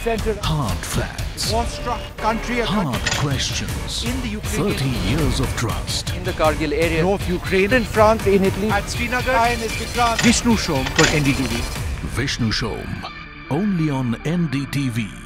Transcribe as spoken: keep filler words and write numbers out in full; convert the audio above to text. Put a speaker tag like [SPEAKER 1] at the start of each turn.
[SPEAKER 1] center.
[SPEAKER 2] Hard facts.
[SPEAKER 1] War-struck country.
[SPEAKER 2] Hard questions.
[SPEAKER 1] In the Ukraine.
[SPEAKER 2] thirty years of trust.
[SPEAKER 3] In the Kargil area.
[SPEAKER 1] North Ukraine. In France, in Italy. At Srinagar. I am Vikrant. Vishnu Shom for N D T V.
[SPEAKER 2] Vishnu Shom. Only on N D T V.